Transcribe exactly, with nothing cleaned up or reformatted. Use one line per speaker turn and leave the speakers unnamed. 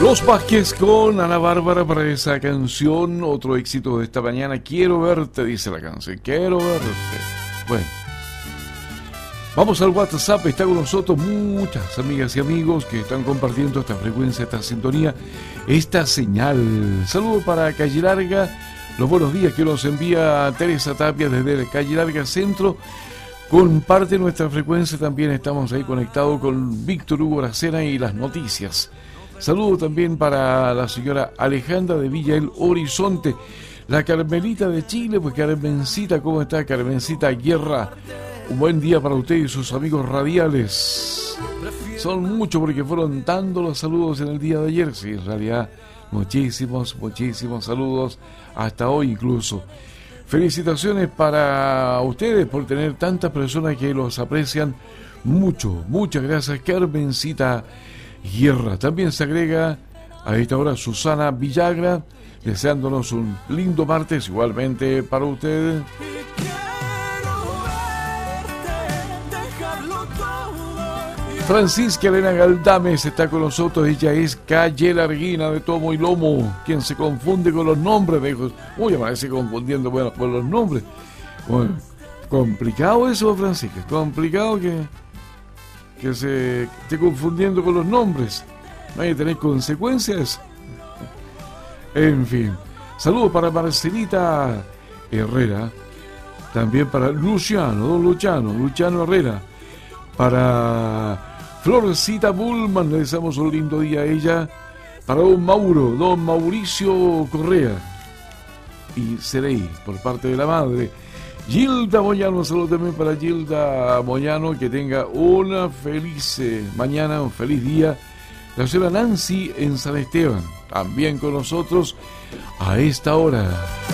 Los Vázquez con Ana Bárbara para esa canción, otro éxito de esta mañana. Quiero verte, dice la canción, quiero verte. Bueno, vamos al WhatsApp, está con nosotros muchas amigas y amigos que están compartiendo esta frecuencia, esta sintonía, esta señal. Saludos para Calle Larga, los buenos días que nos envía Teresa Tapia desde Calle Larga Centro. Comparte nuestra frecuencia, también estamos ahí conectados con Víctor Hugo Aracena y las noticias. Saludo también para la señora Alejandra de Villa El Horizonte, la Carmelita de Chile. Pues Carmencita, ¿cómo está Carmencita Guerra? Un buen día para usted y sus amigos radiales. Son muchos porque fueron tantos los saludos en el día de ayer. Sí, en realidad muchísimos, muchísimos saludos hasta hoy incluso. Felicitaciones para ustedes por tener tantas personas que los aprecian mucho. Muchas gracias, Carmencita Guerra. También se agrega a esta hora Susana Villagra, deseándonos un lindo martes igualmente para ustedes. Francisca Elena Galdames está con nosotros. Ella es Calle Larguina de Tomo y Lomo, quien se confunde con los nombres de hijos. Uy, amanece confundiendo bueno, con los nombres. Bueno, complicado eso, Francisca, complicado que que se esté confundiendo con los nombres. No hay que tener consecuencias. En fin, saludos para Marcelita Herrera, también para Luciano, don Luciano, Luciano Herrera, para Florcita Bullman, le deseamos un lindo día a ella, para don Mauro, don Mauricio Correa y Cerey, por parte de la madre. Gilda Moyano, un saludo también para Gilda Moyano, que tenga una feliz eh, mañana, un feliz día. La señora Nancy en San Esteban, también con nosotros a esta hora.